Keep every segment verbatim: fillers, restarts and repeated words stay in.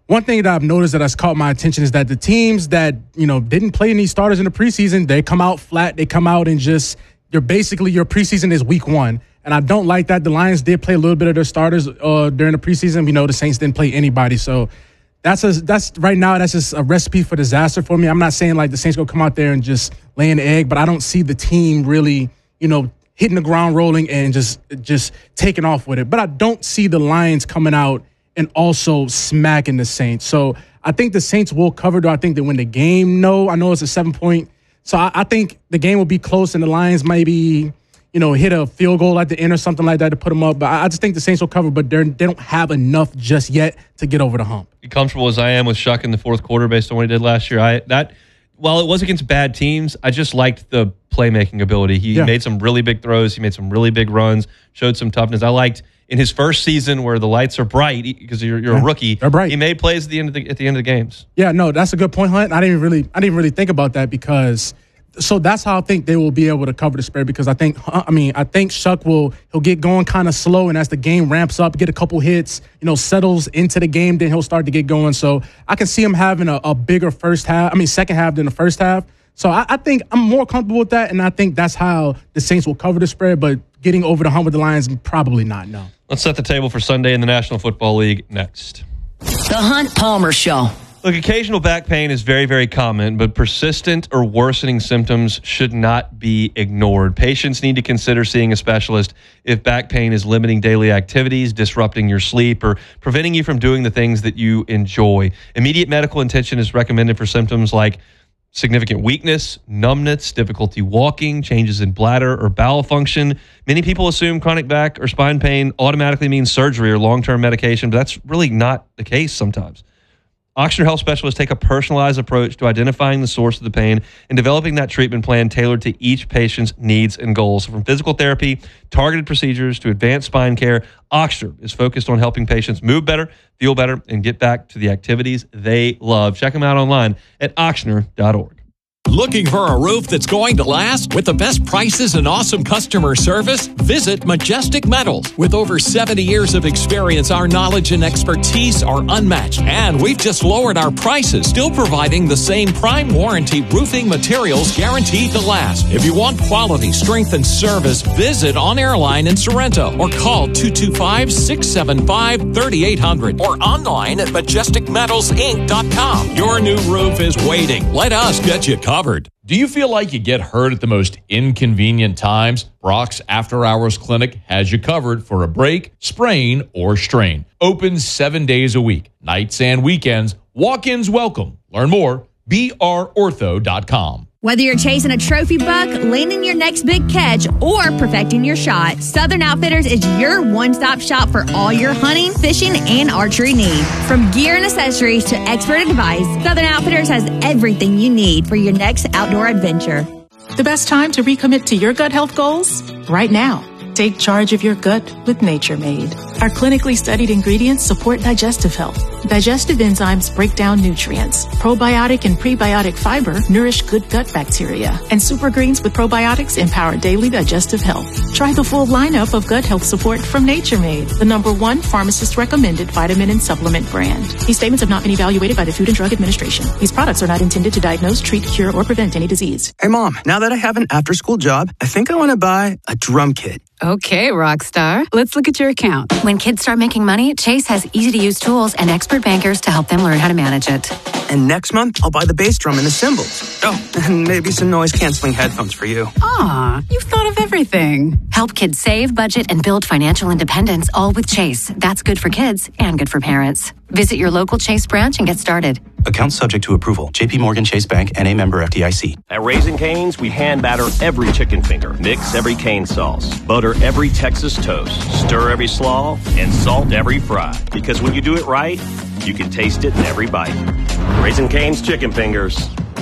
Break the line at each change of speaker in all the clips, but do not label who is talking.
one thing that I've noticed that has caught my attention is that the teams that, you know, didn't play any starters in the preseason, they come out flat. They come out and just, you're basically, your preseason is week one. And I don't like that. The Lions did play a little bit of their starters uh, during the preseason. You know, the Saints didn't play anybody. So that's a, that's right now, that's just a recipe for disaster for me. I'm not saying like the Saints going to come out there and just lay an egg, but I don't see the team really, you know, hitting the ground rolling and just just taking off with it. But I don't see the Lions coming out and also smacking the Saints. So I think the Saints will cover. Do I think they win the game? No. I know it's a seven-point. So I, I think the game will be close, and the Lions maybe, you know, hit a field goal at the end or something like that to put them up. But I, I just think the Saints will cover, but they don't have enough just yet to get over the hump.
You comfortable as I am with Shuck in the fourth quarter based on what he did last year? I that While it was against bad teams, I just liked the playmaking ability. He yeah. made some really big throws. He made some really big runs, showed some toughness. I liked in his first season where the lights are bright because you're, you're yeah, a rookie.
They're bright.
He made plays at the end of the at the end of the games.
Yeah, no, that's a good point, Hunt. I didn't even really I didn't really think about that because so that's how I think they will be able to cover the spread because I think I mean I think Shuck will he'll get going kind of slow, and as the game ramps up, get a couple hits, you know, settles into the game, then he'll start to get going. So I can see him having a, a bigger first half. I mean second half than the first half. So I, I think I'm more comfortable with that, and I think that's how the Saints will cover the spread. But getting over the hump with the Lions, probably not. No.
Let's set the table for Sunday in the National Football League next.
The Hunt Palmer Show.
Look, occasional back pain is very, very common, but persistent or worsening symptoms should not be ignored. Patients need to consider seeing a specialist if back pain is limiting daily activities, disrupting your sleep, or preventing you from doing the things that you enjoy. Immediate medical attention is recommended for symptoms like significant weakness, numbness, difficulty walking, changes in bladder or bowel function. Many people assume chronic back or spine pain automatically means surgery or long-term medication, but that's really not the case sometimes. Ochsner Health Specialists take a personalized approach to identifying the source of the pain and developing that treatment plan tailored to each patient's needs and goals. So from physical therapy, targeted procedures, to advanced spine care, Ochsner is focused on helping patients move better, feel better, and get back to the activities they love. Check them out online at ochsner dot org.
Looking for a roof that's going to last with the best prices and awesome customer service? Visit Majestic Metals. With over seventy years of experience, our knowledge and expertise are unmatched. And we've just lowered our prices, still providing the same prime warranty roofing materials guaranteed to last. If you want quality, strength, and service, visit On Airline in Sorrento or call two two five, six seven five, three eight zero zero or online at majestic metals inc dot com. Your new roof is waiting. Let us get you covered.
Do you feel like you get hurt at the most inconvenient times? Brock's After Hours Clinic has you covered for a break, sprain, or strain. Open seven days a week, nights and weekends. Walk-ins welcome. Learn more, b r ortho dot com.
Whether you're chasing a trophy buck, landing your next big catch, or perfecting your shot, Southern Outfitters is your one-stop shop for all your hunting, fishing, and archery needs. From gear and accessories to expert advice, Southern Outfitters has everything you need for your next outdoor adventure.
The best time to recommit to your gut health goals? Right now. Take charge of your gut with Nature Made. Our clinically studied ingredients support digestive health. Digestive enzymes break down nutrients. Probiotic and prebiotic fiber nourish good gut bacteria. And super greens with probiotics empower daily digestive health. Try the full lineup of gut health support from Nature Made, the number one pharmacist-recommended vitamin and supplement brand. These statements have not been evaluated by the Food and Drug Administration. These products are not intended to diagnose, treat, cure, or prevent any disease.
Hey, Mom, now that I have an after-school job, I think I want to buy a drum kit.
Okay, Rockstar. Let's look at your account.
When kids start making money, Chase has easy-to-use tools and expert bankers to help them learn how to manage it.
And next month, I'll buy the bass drum and the cymbals. Oh, and maybe some noise-canceling headphones for you.
Aw, you've thought of everything.
Help kids save, budget, and build financial independence, all with Chase. That's good for kids and good for parents. Visit your local Chase branch and get started.
Account subject to approval. J P Morgan Chase Bank, N A member F D I C.
At Raising Cane's, we hand batter every chicken finger, mix every cane sauce, butter every Texas toast, stir every slaw, and salt every fry. Because when you do it right, you can taste it in every bite. Raising Cane's chicken fingers.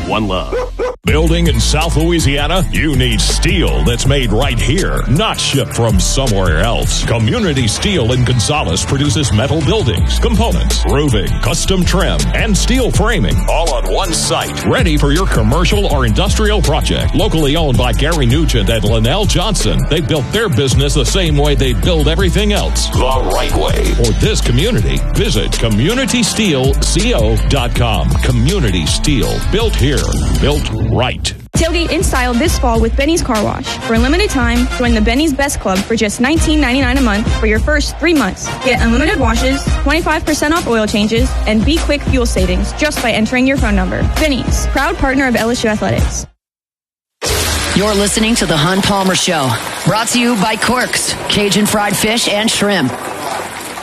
One love.
Building in South Louisiana? You need steel that's made right here, not shipped from somewhere else. Community Steel in Gonzales produces metal buildings, components, roofing, custom trim, and steel framing, all on one site. Ready for your commercial or industrial project. Locally owned by Gary Nugent and Linnell Johnson. They built their business the same way they build everything else. The right way. For this community, visit community steel co dot com. Community Steel. Built here. Built right.
Tailgate in style this fall with Benny's Car Wash. For a limited time, join the Benny's Best Club for just nineteen ninety-nine a month for your first three months. Get unlimited washes, twenty-five percent off oil changes, and Be Quick fuel savings just by entering your phone number. Benny's, proud partner of L S U Athletics.
You're listening to The Hunt Palmer Show, brought to you by Quirks, Cajun fried fish and shrimp.